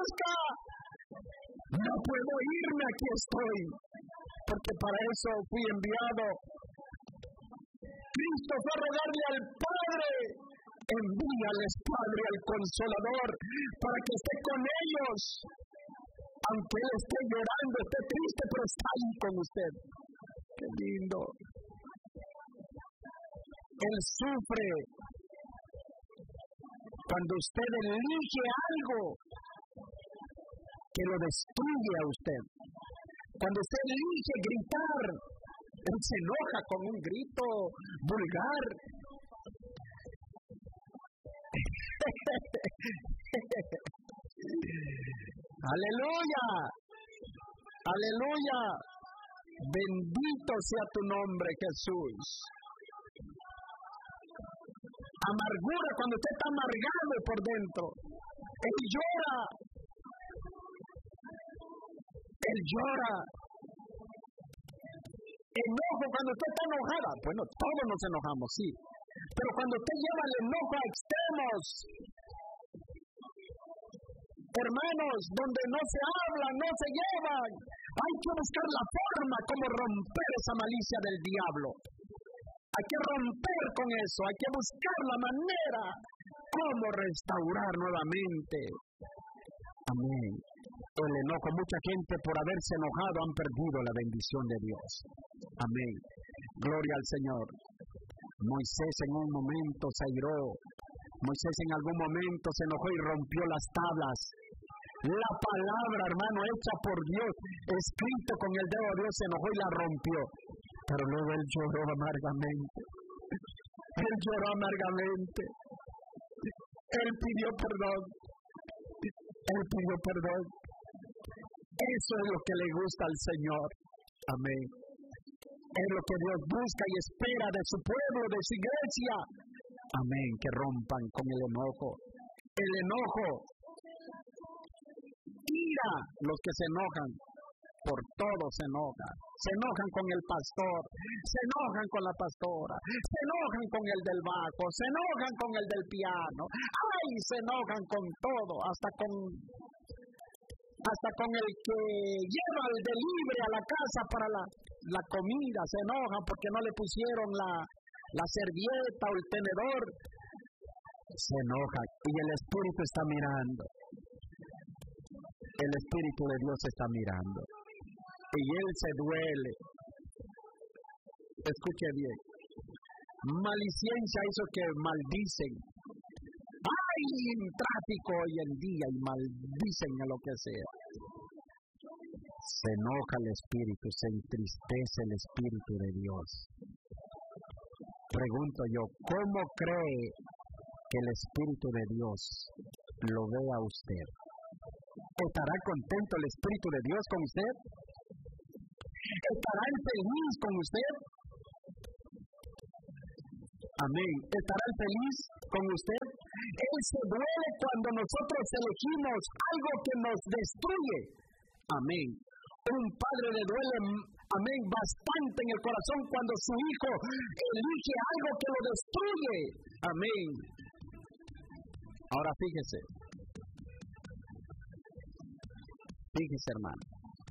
conozca. No puedo irme, aquí estoy, porque para eso fui enviado. Cristo fue a rogarle al Padre: envíales, Padre, al Consolador, para que esté con ellos. Aunque Él esté llorando, esté triste, pero está ahí con usted. ¡Qué lindo! Él sufre cuando usted elige algo que lo destruye a usted. Cuando usted elige gritar, Él se enoja con un grito vulgar. ¡Aleluya! ¡Aleluya! Bendito sea tu nombre, Jesús. Amargura, cuando usted está amargado por dentro. Él llora. Él llora. Enojo, cuando usted está enojada. Bueno, todos nos enojamos, sí. Pero cuando usted lleva el enojo a extremos, hermanos, donde no se hablan, no se llevan, hay que buscar la forma como romper esa malicia del diablo. Hay que romper con eso, hay que buscar la manera como restaurar nuevamente. Amén. El enojo, mucha gente por haberse enojado han perdido la bendición de Dios. Amén. Gloria al Señor. Moisés en un momento se airó. Moisés en algún momento se enojó y rompió las tablas. La palabra, hermano, hecha por Dios, escrito con el dedo de Dios, se enojó y la rompió. Pero luego él lloró amargamente. Él lloró amargamente. Él pidió perdón. Él pidió perdón. Eso es lo que le gusta al Señor. Amén. Es lo que Dios busca y espera de su pueblo, de su iglesia. Amén. Que rompan con el enojo. El enojo tira los que se enojan. Por todo se enojan. Se enojan con el pastor, se enojan con la pastora, se enojan con el del bajo, se enojan con el del piano. ¡Ay! Se enojan con todo, hasta con el que lleva el delivery a la casa para la comida. Se enojan porque no le pusieron la servilleta o el tenedor. Se enojan y el Espíritu está mirando. El Espíritu de Dios está mirando. Y Él se duele. Escuche bien. Maliciencia hizo que maldicen. Hay tráfico hoy en día y maldicen a lo que sea. Se enoja el Espíritu, se entristece el Espíritu de Dios. Pregunto yo, ¿cómo cree que el Espíritu de Dios lo vea a usted? ¿Estará contento el Espíritu de Dios con usted? ¿Estará feliz con usted? Amén. ¿Estará feliz con usted? Él se duele cuando nosotros elegimos algo que nos destruye. Amén. Un padre le duele, amén, bastante en el corazón cuando su hijo elige algo que lo destruye. Amén. Ahora fíjese. Fíjese, hermano.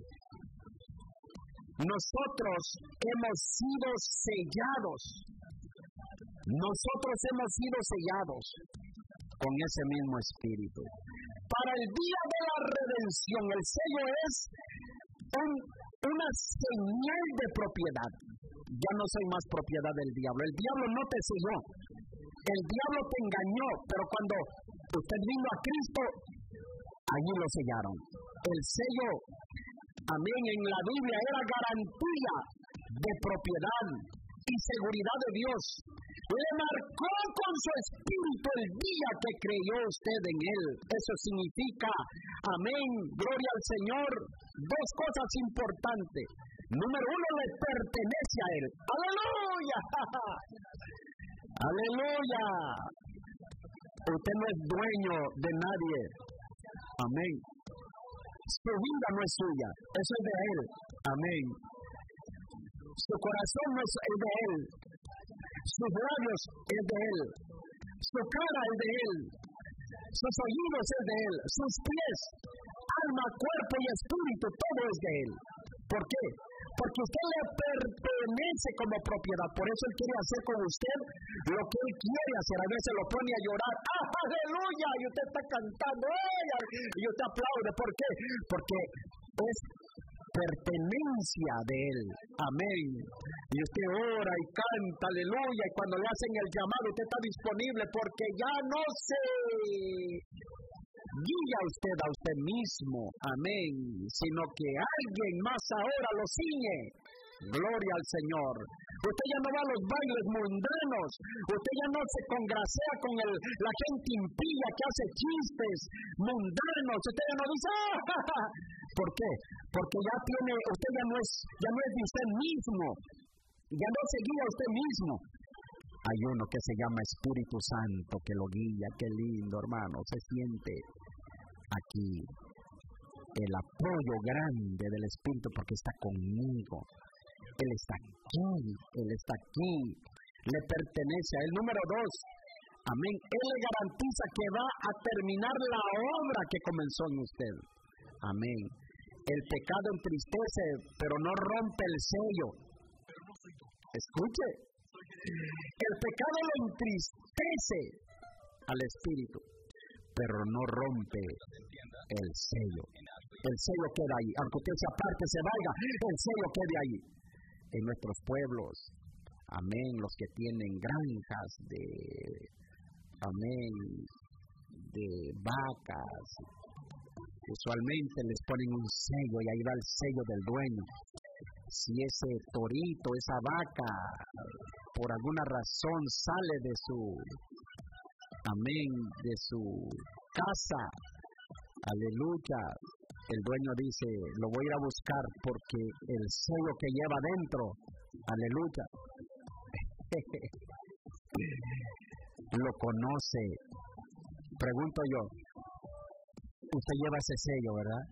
Nosotros hemos sido sellados. Nosotros hemos sido sellados con ese mismo Espíritu. Para el día de la redención, el sello es una señal de propiedad. Ya no soy más propiedad del diablo. El diablo no te selló. El diablo te engañó, pero cuando usted vino a Cristo, allí lo sellaron. El sello, amén, en la Biblia era garantía de propiedad y seguridad de Dios. Le marcó con su Espíritu el día que creyó usted en Él. Eso significa, amén, gloria al Señor, dos cosas importantes. Número uno, le pertenece a Él. ¡Aleluya! ¡Aleluya! Usted no es dueño de nadie. Amén. Su vida no es suya, eso es de Él. Amén. Su corazón no es de Él. Sus labios es de Él. Su cara es de Él. Sus oídos es de Él. Sus pies alma, cuerpo y espíritu, todo es de Él. ¿Por qué? Porque usted le pertenece como propiedad. Por eso Él quiere hacer con usted lo que Él quiere hacer. A veces lo pone a llorar. ¡Ah, aleluya! Y usted está cantando. ¡Ay! Y usted aplaude. ¿Por qué? Porque es pertenencia de Él. Amén. Y usted ora y canta, aleluya. Y cuando le hacen el llamado, usted está disponible porque ya no se guía a usted mismo, amén, sino que alguien más ahora lo ciñe. Gloria al Señor. Usted ya no va a los bailes mundanos, usted ya no se congracea con la gente impía que hace chistes mundanos, usted ya no dice, ¡ah! ¿Por qué? Porque usted ya no es de usted mismo, ya no se guía a usted mismo. Hay uno que se llama Espíritu Santo que lo guía. Qué lindo, hermano. Se siente aquí el apoyo grande del Espíritu porque está conmigo. Él está aquí. Le pertenece a Él. Número 2. Amén. Él le garantiza que va a terminar la obra que comenzó en usted. Amén. El pecado entristece, pero no rompe el sello. Escuche. El pecado lo entristece al espíritu, pero no rompe el sello. El sello queda ahí. Aunque usted se aparte, se vaya, el sello queda ahí. En nuestros pueblos, amén, los que tienen granjas de vacas, usualmente les ponen un sello y ahí va el sello del dueño. Si ese torito, esa vaca, por alguna razón sale de su casa, aleluya, el dueño dice, lo voy a ir a buscar porque el sello que lleva adentro, aleluya, lo conoce. Pregunto yo, usted lleva ese sello, ¿verdad?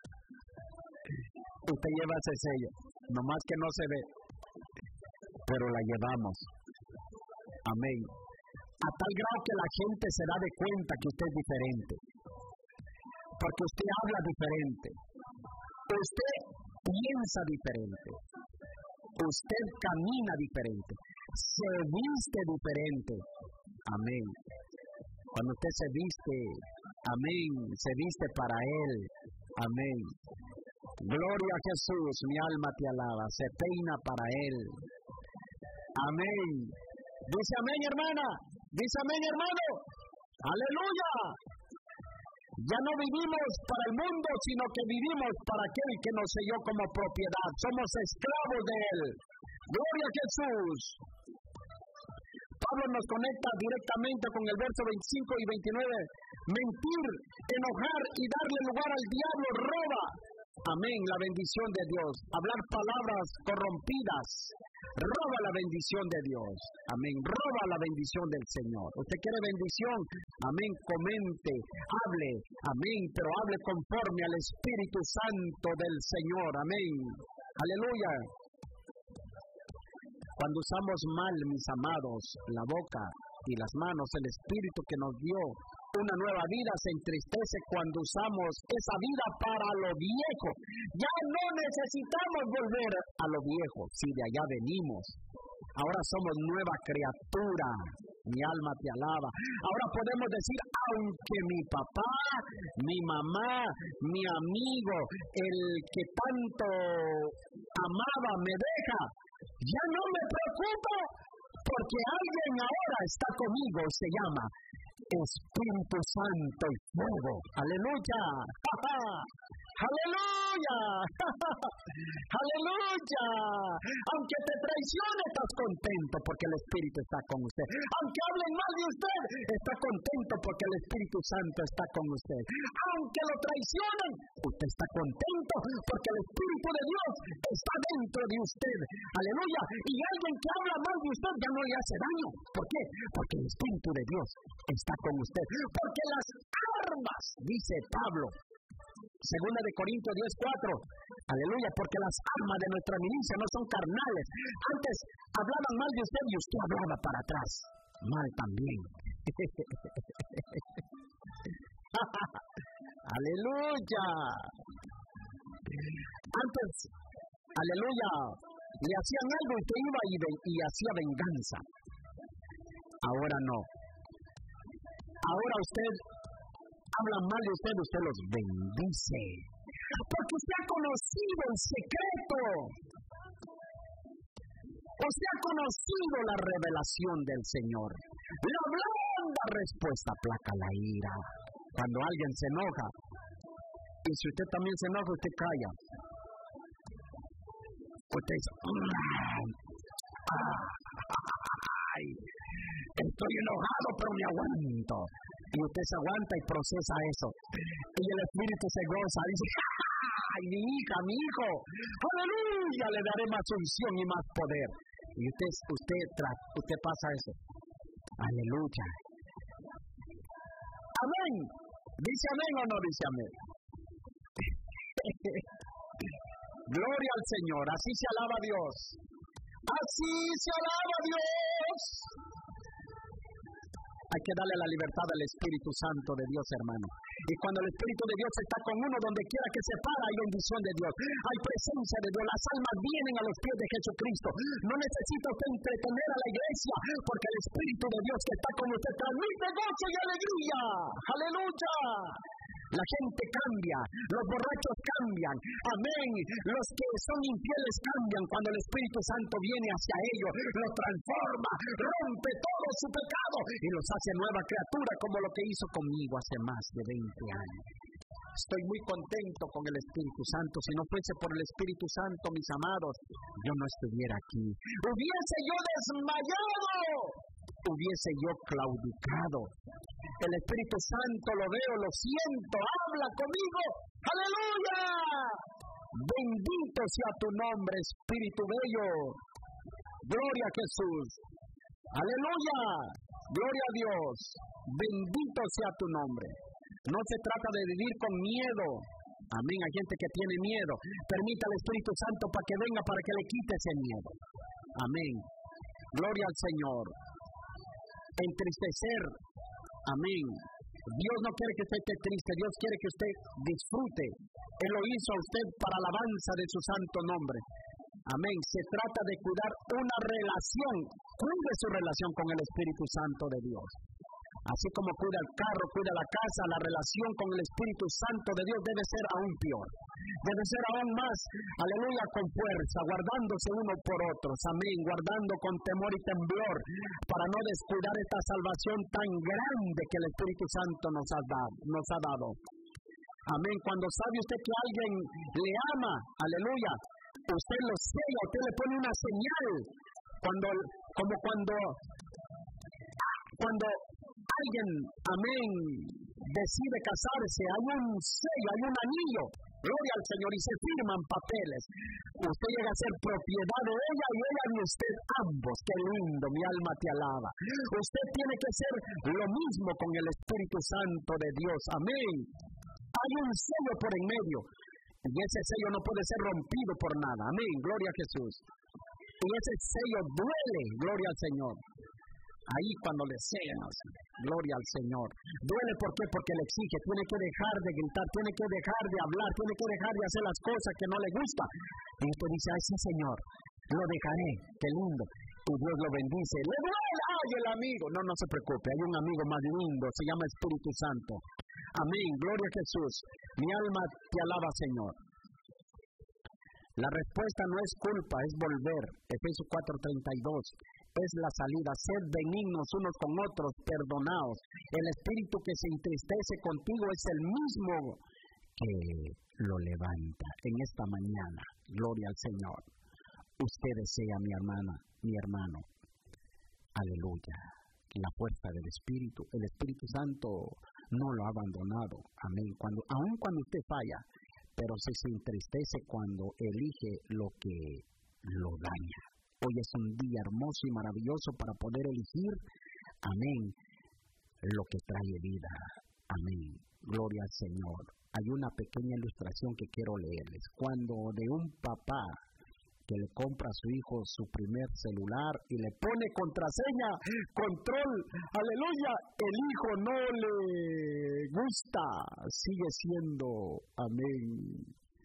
Usted lleva ese sello, nomás que no se ve, pero la llevamos. Amén. A tal grado que la gente se da de cuenta que usted es diferente, porque usted habla diferente, usted piensa diferente, usted camina diferente, se viste diferente. Amén. Cuando usted se viste, amén, se viste para Él. Amén. Gloria a Jesús, mi alma te alaba, se peina para Él. Amén. Dice amén, hermana. Dice amén, hermano. Aleluya. Ya no vivimos para el mundo, sino que vivimos para aquel que nos selló como propiedad. Somos esclavos de Él. Gloria a Jesús. Pablo nos conecta directamente con el verso 25 y 29. Mentir, enojar y darle lugar al diablo roba. Amén, la bendición de Dios. Hablar palabras corrompidas roba la bendición de Dios. Amén, roba la bendición del Señor. ¿Usted quiere bendición? Amén, comente, hable. Amén, pero hable conforme al Espíritu Santo del Señor. Amén. Aleluya. Cuando usamos mal, mis amados, la boca y las manos, el Espíritu que nos dio una nueva vida se entristece cuando usamos esa vida para lo viejo. Ya no necesitamos volver a lo viejo, si de allá venimos. Ahora somos nueva criatura. Mi alma te alaba. Ahora podemos decir, aunque mi papá, mi mamá, mi amigo, el que tanto amaba me deja, ya no me preocupo, porque alguien ahora está conmigo, se llama Espíritu Santo y fuego. Aleluya. Aleluya. Aleluya. Aunque te traicione, estás contento porque el Espíritu está con usted. Aunque hablen mal de usted, está contento porque el Espíritu Santo está con usted. Aunque lo traicionen, usted está contento porque el Espíritu de Dios está dentro de usted. Aleluya. Y alguien que habla mal de usted ya no le hace daño. ¿Por qué? Porque el Espíritu de Dios está con usted. Porque las armas, dice Pablo, Segunda de Corintios 10:4. Aleluya, porque las armas de nuestra milicia no son carnales. Antes hablaban mal de usted y usted hablaba para atrás. Mal también. Aleluya. Antes, aleluya, le hacían algo y usted iba y hacía venganza. Ahora no. Ahora usted habla mal de usted los bendice. Porque usted ha conocido el secreto. Usted ha conocido la revelación del Señor. La blanda respuesta aplaca la ira. Cuando alguien se enoja, y si usted también se enoja, usted calla. Usted dice, ay, estoy enojado, pero me aguanto. Y usted se aguanta y procesa eso. Y el Espíritu se goza, dice, ¡ay, mi hija, mi hijo! ¡Aleluya! Le daré más unción y más poder. Y usted pasa eso. ¡Aleluya! ¡Amén! ¿Dice amén o no dice amén? Gloria al Señor. Así se alaba a Dios. Así se alaba a Dios. Hay que darle la libertad al Espíritu Santo de Dios, hermano. Y cuando el Espíritu de Dios está con uno, donde quiera que se para, hay bendición de Dios. Hay presencia de Dios. Las almas vienen a los pies de Jesucristo. No necesita usted entretener a la iglesia, porque el Espíritu de Dios que está con usted transmite gozo y alegría. ¡Aleluya! La gente cambia, los borrachos cambian, amén. Los que son infieles cambian cuando el Espíritu Santo viene hacia ellos, los transforma, rompe todo su pecado y los hace nueva criatura, como lo que hizo conmigo hace más de 20 años. Estoy muy contento con el Espíritu Santo. Si no fuese por el Espíritu Santo, mis amados, yo no estuviera aquí. Hubiese yo desmayado, hubiese yo claudicado. El Espíritu Santo lo veo, lo siento, habla conmigo. ¡Aleluya! Bendito sea tu nombre, Espíritu bello. Gloria a Jesús. ¡Aleluya! Gloria a Dios. Bendito sea tu nombre. No se trata de vivir con miedo. Amén. Hay gente que tiene miedo. Permita al Espíritu Santo para que venga, para que le quite ese miedo. Amén. Gloria al Señor. Entristecer. Amén. Dios no quiere que usted esté triste. Dios quiere que usted disfrute. Él lo hizo a usted para alabanza de su santo nombre. Amén. Se trata de cuidar una relación. Cuide su relación con el Espíritu Santo de Dios. Así como cuida el carro, cuida la casa, la relación con el Espíritu Santo de Dios debe ser aún peor. Debe ser aún más, aleluya, con fuerza, guardándose uno por otros. Amén. Guardando con temor y temblor para no descuidar esta salvación tan grande que el Espíritu Santo nos ha dado. Amén. Cuando sabe usted que alguien le ama, aleluya, usted lo sella, usted le pone una señal. Cuando alguien, amén, decide casarse, hay un sello, hay un anillo, gloria al Señor, y se firman papeles. Usted llega a ser propiedad de ella y ella de usted ambos. Qué lindo, mi alma te alaba. Usted tiene que ser lo mismo con el Espíritu Santo de Dios, amén. Hay un sello por en medio, y ese sello no puede ser rompido por nada, amén, gloria a Jesús. Y ese sello duele, gloria al Señor. Ahí cuando le sellan, gloria al Señor. Duele, ¿por qué? Porque le exige, tiene que dejar de gritar, tiene que dejar de hablar, tiene que dejar de hacer las cosas que no le gustan. Y usted dice, ay sí Señor, lo dejaré, qué lindo. Y Dios lo bendice. Le duele, ay el amigo. No se preocupe, hay un amigo más lindo, se llama Espíritu Santo. Amén, gloria a Jesús. Mi alma te alaba, Señor. La respuesta no es culpa, es volver. Efesios 4:32. Es la salida. Sed benignos unos con otros, perdonaos. El espíritu que se entristece contigo es el mismo que lo levanta. En esta mañana, gloria al Señor. Usted desea, mi hermana, mi hermano. Aleluya. La fuerza del Espíritu. El Espíritu Santo no lo ha abandonado. Amén. Aun cuando usted falla, pero se entristece cuando elige lo que lo daña. Hoy es un día hermoso y maravilloso para poder elegir, amén, lo que trae vida. Amén. Gloria al Señor. Hay una pequeña ilustración que quiero leerles. Cuando de un papá que le compra a su hijo su primer celular y le pone contraseña, control, aleluya, el hijo no le gusta, sigue siendo, amén.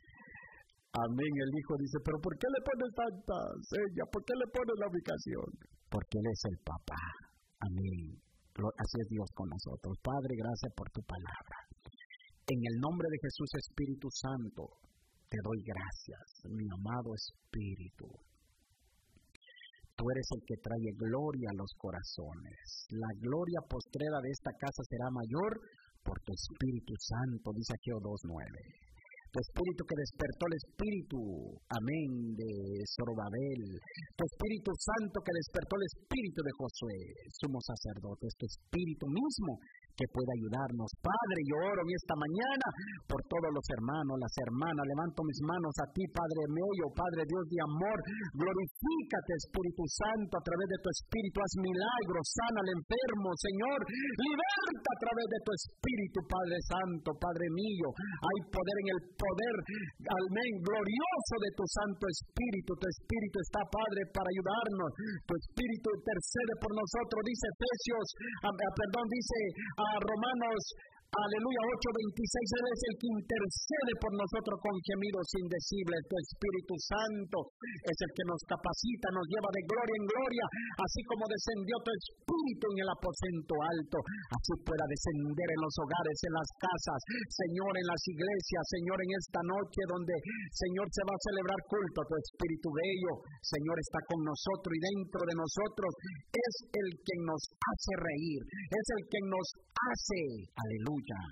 Amén, el hijo dice, pero ¿por qué le pones tanta seña? ¿Por qué le pones la ubicación? Porque él es el papá, amén. Así es Dios con nosotros. Padre, gracias por tu palabra. En el nombre de Jesús, Espíritu Santo, te doy gracias, mi amado Espíritu. Tú eres el que trae gloria a los corazones. La gloria postrera de esta casa será mayor por tu Espíritu Santo, dice Ageo 2:9. Tu Espíritu que despertó el Espíritu, amén, de Zorobabel. Tu Espíritu Santo que despertó el Espíritu de Josué, sumo sacerdote. Es tu Espíritu mismo que puede ayudarnos. Padre, yo oro en esta mañana por todos los hermanos, las hermanas. Levanto mis manos a ti, Padre mío, Padre Dios de amor. Glorifícate, Espíritu Santo, a través de tu Espíritu. Haz milagros, sana al enfermo, Señor. Liberta a través de tu Espíritu, Padre Santo, Padre mío. Hay poder en el poder, amén, glorioso de tu Santo Espíritu. Tu Espíritu está, Padre, para ayudarnos. Tu Espíritu intercede por nosotros, dice Efesios, dice Romanos, aleluya, 8:26, Él es el que intercede por nosotros con gemidos indecibles. Tu Espíritu Santo es el que nos capacita, nos lleva de gloria en gloria, así como descendió tu Espíritu en el aposento alto, así pueda descender en los hogares, en las casas, Señor, en las iglesias, Señor, en esta noche donde, Señor, se va a celebrar culto. Tu Espíritu bello, Señor, está con nosotros y dentro de nosotros es el que nos hace reír, es el que nos hace, aleluya,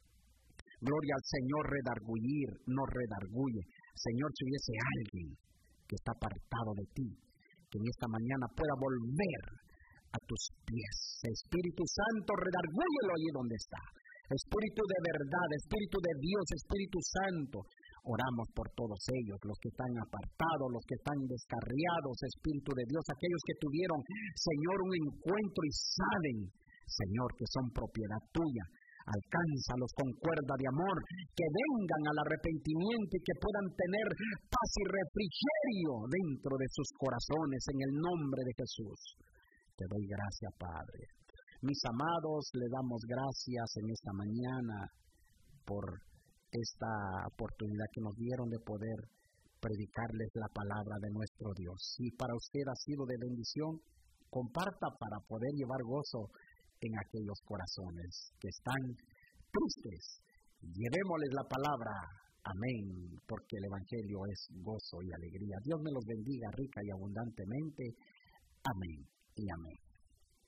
gloria al Señor, redarguir, nos redarguye. Señor, si hubiese alguien que está apartado de ti, que en esta mañana pueda volver a tus pies. Espíritu Santo, redargúyelo allí donde está. Espíritu de verdad, Espíritu de Dios, Espíritu Santo, oramos por todos ellos, los que están apartados, los que están descarriados, Espíritu de Dios, aquellos que tuvieron, Señor, un encuentro y saben, Señor, que son propiedad tuya. Alcánzalos con cuerda de amor, que vengan al arrepentimiento y que puedan tener paz y refrigerio dentro de sus corazones, en el nombre de Jesús. Te doy gracias, Padre. Mis amados, le damos gracias en esta mañana por esta oportunidad que nos dieron de poder predicarles la palabra de nuestro Dios. Si para usted ha sido de bendición, comparta para poder llevar gozo en aquellos corazones que están tristes. Llevémosles la palabra, amén, porque el Evangelio es gozo y alegría. Dios me los bendiga rica y abundantemente. Amén y amén.